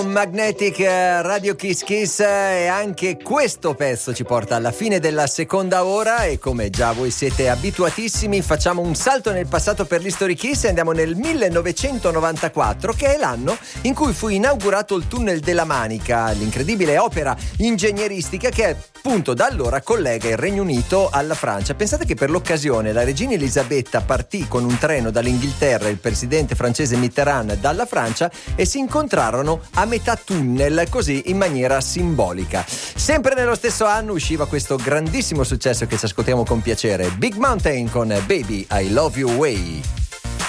Magnetic Radio Kiss Kiss, e anche questo pezzo ci porta alla fine della seconda ora, e come già voi siete abituatissimi facciamo un salto nel passato per l'History Kiss e andiamo nel 1994, che è l'anno in cui fu inaugurato il tunnel della Manica, l'incredibile opera ingegneristica che appunto da allora collega il Regno Unito alla Francia. Pensate che per l'occasione la regina Elisabetta partì con un treno dall'Inghilterra e il presidente francese Mitterrand dalla Francia e si incontrarono a metà tunnel, così in maniera simbolica. Sempre nello stesso anno usciva questo grandissimo successo che ci ascoltiamo con piacere, Big Mountain con Baby I Love You Way.